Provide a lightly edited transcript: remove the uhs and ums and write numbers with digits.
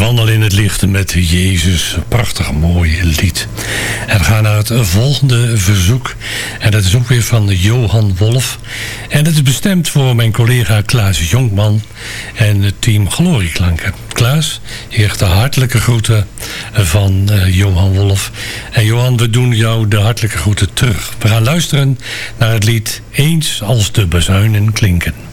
Wandel in het licht met Jezus. Een prachtig mooi lied. En we gaan naar het volgende verzoek. En dat is ook weer van Johan Wolf. En dat is bestemd voor mijn collega Klaas Jonkman en het team Glorieklanken. Klaas, je krijgt de hartelijke groeten van Johan Wolf. En Johan, we doen jou de hartelijke groeten terug. We gaan luisteren naar het lied Eens als de bazuinen klinken.